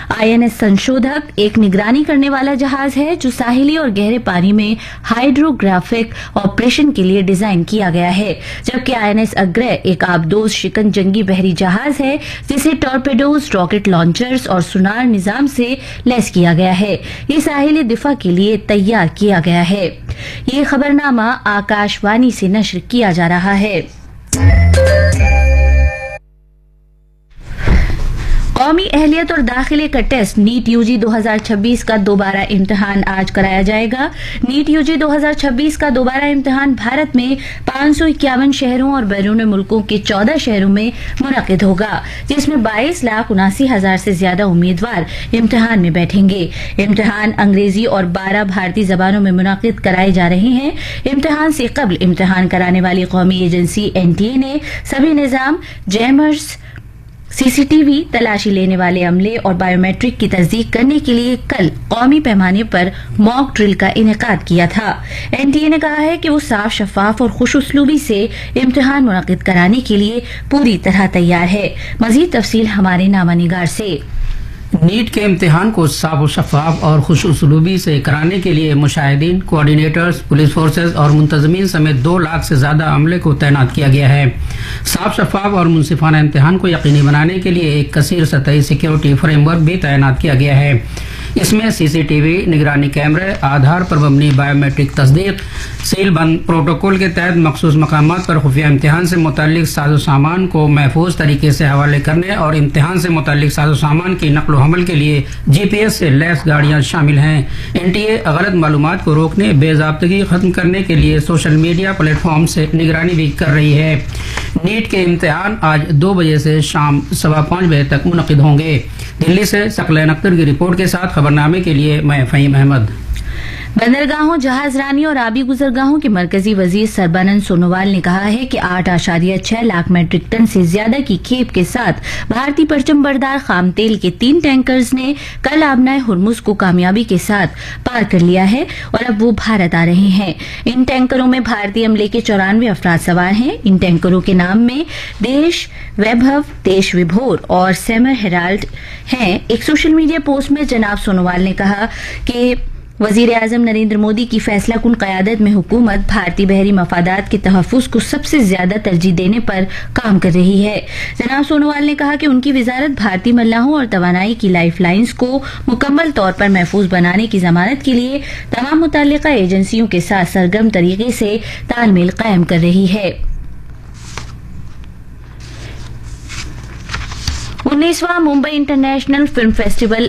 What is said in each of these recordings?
INS संशोधक एक निगरानी करने वाला जहाज है जो साहिली और गहरे पानी में हाइड्रोग्राफिक ऑपरेशन के लिए डिजाइन किया गया है, जबकि INS अग्रय एक आबदोज शिकन जंगी बहरी जहाज है जिसे टॉर्पेडोज, रॉकेट लॉन्चर्स और सुनार निजाम से लैस किया गया है। ये साहिली दिफा के लिए तैयार किया गया है। ये खबरनामा आकाशवाणी से नश्र किया जा रहा है। कौमी अहलियत और दाखिले का टेस्ट नीट यूजी 2026 का दोबारा इम्तिहान आज कराया जाएगा। नीट यूजी 2026 का दोबारा इम्तिहान भारत में 551 शहरों और बैरून मुल्कों के 14 शहरों में मुनक़िद होगा, जिसमें 22,79,000 से ज्यादा उम्मीदवार इम्तिहान में बैठेंगे। इम्तिहान अंग्रेजी और 12 भारतीय जबानों में मुनक़िद कराए जा रहे हैं। इम्तिहान से कबल इम्तिहान कराने वाली कौमी एजेंसी NTA ने सभी निजाम, जैमर्स, CCTV, तलाशी लेने वाले अमले और बायोमेट्रिक की तस्दीक करने के लिए कल कौमी पैमाने पर मॉक ड्रिल का इनेकाद किया था। NTA ने कहा है कि वो साफ, शफाफ और खुश उसलूबी से इम्तिहान मुनक़िद कराने के लिए पूरी तरह तैयार है। मजीद तफसील हमारे नामानिगार से। नीट के इम्तिहान को साफ और शफाफ और खुश उसलूबी से कराने के लिए मुशाहिदीन, कोऑर्डिनेटर्स, पुलिस फोर्सेज और मुंतजमीन समेत 2 लाख से ज्यादा अमले को तैनात किया गया है। साफ, शफाफ और मुनसिफाना इम्तिहान को यकीनी बनाने के लिए एक कसीर सतही सिक्योरिटी फ्रेमवर्क भी तैनात किया गया है। इसमें CCTV, निगरानी कैमरे, आधार पर मबनी बायोमेट्रिक तस्दीक, सील बंद प्रोटोकॉल के तहत मखसूस मकामात पर खुफिया इम्तिहान से मुतल्लिक साजो सामान को महफूज तरीके से हवाले करने और इम्तिहान से मुतल्लिक साजो सामान की नकलो हमल के लिए GPS से लैस गाड़ियां शामिल हैं। NTA गलत मालूमात को रोकने, बेज़ाब्तगी खत्म करने के लिए सोशल मीडिया प्लेटफॉर्म से निगरानी भी कर रही है। नीट के इम्तिहान आज 2 बजे से शाम 5:15 बजे तक मुनक़िद होंगे। दिल्ली से सकलैन अख्तर की रिपोर्ट के साथ खबरनामे के लिए मैं फ़हीम अहमद। बंदरगाहों, जहाजरानी और आबी गुजरगाहों के मरकजी वजीर सरबानंद सोनोवाल ने कहा है कि 8.6 लाख मैट्रिक टन से ज्यादा की खेप के साथ भारतीय परचम बरदार खाम तेल के 3 टैंकर्स ने कल आबनाए हुर्मुज को कामयाबी के साथ पार कर लिया है और अब वो भारत आ रहे हैं। इन टैंकरों में भारतीय अमले के 94 अफराद सवार हैं। इन टैंकरों के नाम में देश वैभव, देश विभोर और सेमर हेराल्ड हैं। एक सोशल मीडिया पोस्ट में जनाब सोनोवाल ने कहा कि वजीर आजम नरेंद्र मोदी की फैसला कुन क़यादत में हुकूमत भारतीय बहरी मफादात के तहफ़्फ़ुज़ को सबसे ज्यादा तरजीह देने पर काम कर रही है। जनाब सोनोवाल ने कहा कि उनकी वजारत भारतीय मल्लाहों और तवानाई की लाइफ लाइन्स को मुकम्मल तौर पर महफूज बनाने की जमानत के लिए तमाम मुतल्लिका एजेंसियों के साथ सरगर्म तरीके से तालमेल कायम कर रही है। 19वां Mumbai international film festival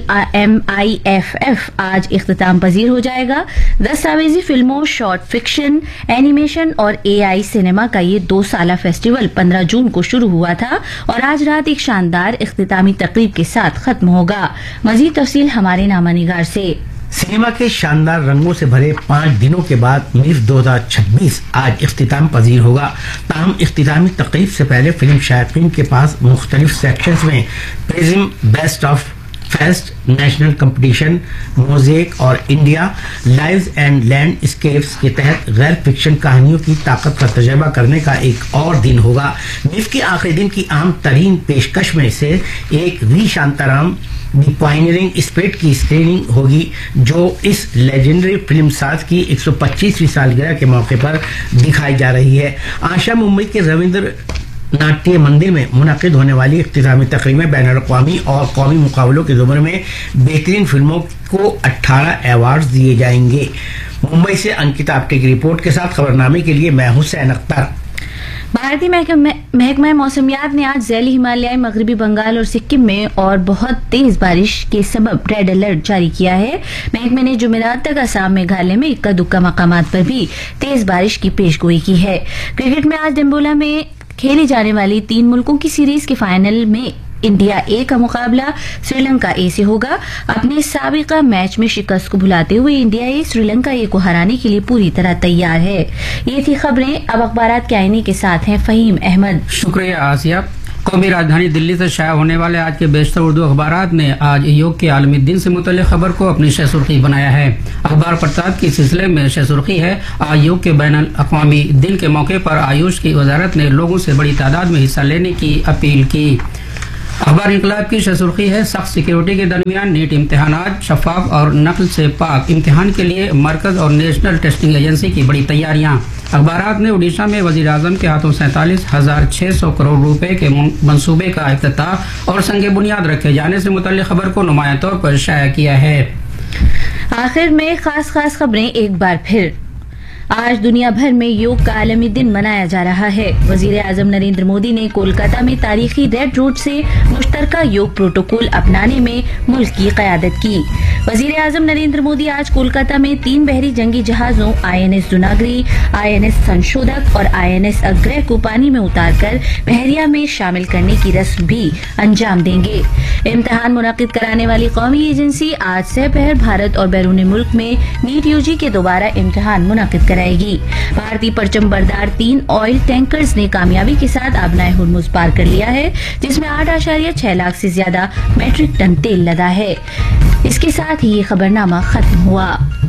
MIFF आज इख्तिताम पजीर हो जाएगा। दस्तावेजी फिल्मों, शॉर्ट फिक्शन, एनिमेशन और AI सिनेमा का ये 2 साला फेस्टिवल 15 जून को शुरू हुआ था और आज रात एक शानदार इख्तितामी तकरीब के साथ खत्म होगा। मजीद तफसील हमारे नामानिगार से। सिनेमा के शानदार रंगों से भरे 5 दिनों के बाद MIFF 2026 आज इख्तिताम पजीर होगा। ताहम इख्तितामी तकरीब से पहले फिल्म शायकीन के पास मुख्तलिफ सेक्शंस में prism, best of fest, national competition, mosaic और इंडिया लाइव्स एंड लैंडस्केप्स के तहत गैर फिक्शन कहानियों की ताकत का तजर्बा करने का एक और दिन होगा। MIFF के आखिरी दिन की अहम तरीन पेशकश में से एक we Shantaram the pioneering spirit की स्क्रीनिंग होगी, जो इस लेजेंडरी फिल्म साज की 125वीं सालगिरह के मौके पर दिखाई जा रही है। आशा मुंबई के रविंद्र नाट्य मंदिर में मुनक़िद होने वाली इख्तितामी तकरीब में बैनुल अक़वामी और कौमी मुकाबलों के ज़ुमरे में बेहतरीन फिल्मों को 18 अवार्ड दिए जाएंगे। मुंबई से अंकिता आप्टे की रिपोर्ट के साथ खबरनामे के लिए मैं हुसैन अख्तर। भारतीय महकमा मौसमियात ने आज ज़ैली हिमालयाई मगरबी बंगाल और सिक्किम में और बहुत तेज बारिश के सबब रेड अलर्ट जारी किया है। महकमे ने जुमेरात तक असम, मेघालय में इक्का दुक्का मकामात पर भी तेज बारिश की पेशगोई की है। क्रिकेट में आज डिम्बोला में खेली जाने वाली 3 मुल्कों की सीरीज के फाइनल में इंडिया A का मुकाबला श्रीलंका A से होगा। अपने साबिका मैच में शिकस्त को भुलाते हुए इंडिया A श्रीलंका A को हराने के लिए पूरी तरह तैयार है। ये थी खबरें। अब अखबारात के आईने के साथ हैं फ़हीम अहमद। शुक्रिया आसिया। कौमी राजधानी दिल्ली से शाया होने वाले आज के बेशतर उर्दू अखबारात ने आज योग के आलमी दिन से मुतल्लिक़ खबर को अपनी शह सुर्खी बनाया है। अखबार प्रताप के सिलसिले में शह सुर्खी है, आज योग के बैनुल अक़वामी दिन के मौके पर आयुष की वजारत ने लोगों से बड़ी तादाद में हिस्सा लेने की अपील की। अखबार इंकलाब की सुर्खी है, सख्त सिक्योरिटी के दरमियान नीट इम्तिहानात शफाफ और नकल से पाक इम्तिहान के लिए मरकज और नेशनल टेस्टिंग एजेंसी की बड़ी तैयारियां। अखबारात ने उड़ीसा में वजीर आजम के हाथों 47,600 करोड़ रुपए के मंसूबे का इफ्तिताह और संग बुनियाद रखे जाने से मुतल्लिक खबर को नुमाया तौर पर शाया किया है। आखिर में खास खबरें एक बार फिर। आज दुनिया भर में योग का आलमी दिन मनाया जा रहा है। वजीर आजम नरेंद्र मोदी ने कोलकाता में तारीखी रेड रोड से मुश्तरका योग प्रोटोकॉल अपनाने में मुल्क की क़यादत की। वजीर आजम नरेंद्र मोदी आज कोलकाता में 3 बहरी जंगी जहाजों INS जुनागरी, INS संशोधक और INS अग्रह को पानी में उतारकर बहरिया में शामिल करने की रस्म भी अंजाम देंगे। इम्तिहान मुनाकिद कराने वाली कौमी एजेंसी आज से पहर भारत और बैरून मुल्क में नीट UG के दोबारा इम्तिहान मुनाकिद कराएगी। भारतीय परचम बरदार 3 ऑयल टैंकर्स ने कामयाबी के साथ आबनाए हुर्मुज पार कर लिया है, जिसमें 8.6 लाख से ज्यादा मैट्रिक टन तेल लदा है। इसके साथ ही ये खबरनामा खत्म हुआ।